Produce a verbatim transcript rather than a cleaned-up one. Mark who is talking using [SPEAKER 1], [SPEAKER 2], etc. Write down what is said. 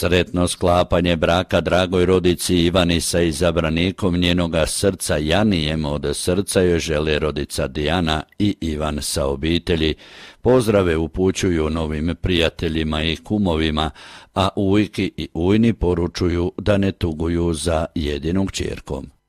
[SPEAKER 1] Sretno sklapanje braka dragoj rodici Ivani sa izabranikom njenoga srca Janijem od srca joj žele rodica Dijana i Ivan sa obitelji. Pozdrave upućuju novim prijateljima i kumovima, a ujki i ujni poručuju da ne tuguju za jedinom kćerkom.